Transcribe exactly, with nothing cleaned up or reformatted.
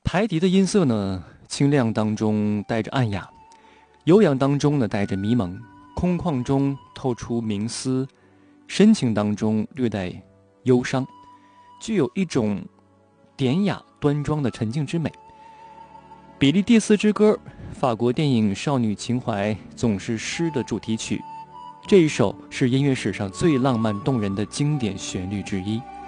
台笛的音色呢，清亮当中带着暗哑，悠扬当中呢带着迷蒙，空旷中透出冥思，深情当中略带忧伤，具有一种典雅端庄的沉静之美。比利蒂斯之歌，法国电影少女情怀总是诗的主题曲，这一首是音乐史上最浪漫动人的经典旋律之一。